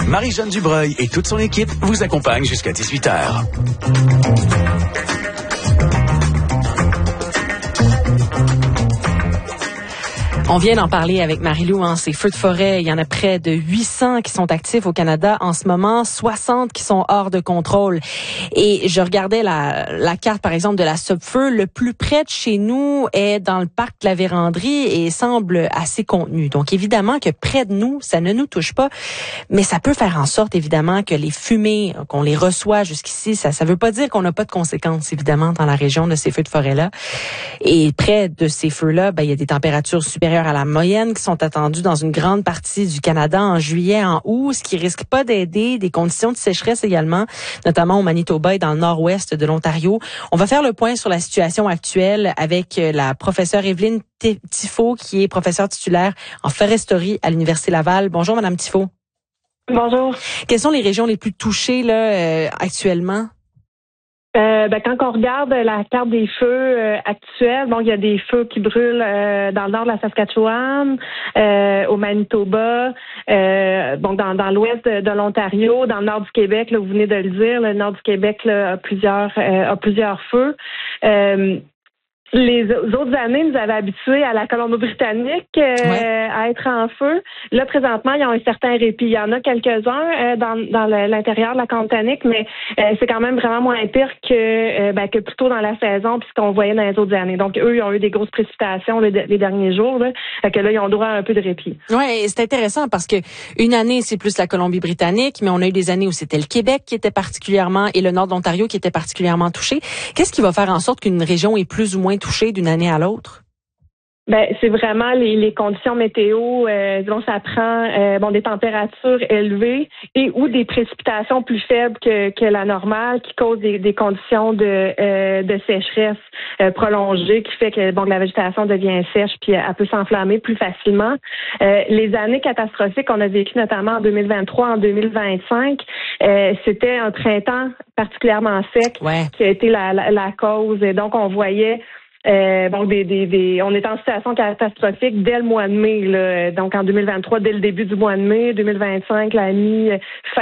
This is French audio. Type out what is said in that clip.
Marie-Jeanne Dubreuil et toute son équipe vous accompagnent jusqu'à 18h. On vient d'en parler avec Marie-Lou, ces feux de forêt. Il y en a près de 800 qui sont actifs au Canada en ce moment, 60 qui sont hors de contrôle. Et je regardais la carte, par exemple, de la Sopfeu. Le plus près de chez nous est dans le parc de la Vérandrie et semble assez contenu. Donc, évidemment que près de nous, ça ne nous touche pas. Mais ça peut faire en sorte, évidemment, que les fumées, qu'on les reçoit jusqu'ici, ça veut pas dire qu'on n'a pas de conséquences, évidemment, dans la région de ces feux de forêt-là. Et près de ces feux-là, il y a des températures supérieures à la moyenne qui sont attendues dans une grande partie du Canada en juillet, en août, ce qui risque pas d'aider, des conditions de sécheresse également, notamment au Manitoba et dans le nord-ouest de l'Ontario. On va faire le point sur la situation actuelle avec la professeure Evelyne Tifo, qui est professeure titulaire en foresterie à l'Université Laval. Bonjour, Madame Tifo. Bonjour. Quelles sont les régions les plus touchées là actuellement? Quand on regarde la carte des feux actuels, il y a des feux qui brûlent dans le nord de la Saskatchewan, au Manitoba, dans l'ouest de l'Ontario, dans le nord du Québec, là, vous venez de le dire, le nord du Québec là, a plusieurs feux. Les autres années nous avaient habitués à la Colombie-Britannique à être en feu. Là, présentement, il y a un certain répit. Il y en a quelques-uns dans l'intérieur de la Côte-Britannique, mais c'est quand même vraiment moins pire que plus tôt dans la saison, puis ce qu'on voyait dans les autres années. Donc, eux, ils ont eu des grosses précipitations les derniers jours. Là, fait que là, ils ont droit à un peu de répit. Oui, c'est intéressant parce que une année, c'est plus la Colombie-Britannique, mais on a eu des années où c'était le Québec qui était particulièrement et le nord de l'Ontario qui était particulièrement touché. Qu'est-ce qui va faire en sorte qu'une région est plus ou moins touchée d'une année à l'autre? C'est vraiment les conditions météo dont ça prend des températures élevées et ou des précipitations plus faibles que la normale qui causent des conditions de sécheresse prolongée qui fait que la végétation devient sèche puis elle peut s'enflammer plus facilement. Les années catastrophiques qu'on a vécues notamment en 2023, en 2025, c'était un printemps particulièrement sec qui a été la cause et donc on voyait on est en situation catastrophique dès le mois de mai, là. Donc en 2023, dès le début du mois de mai, 2025, la mi-fin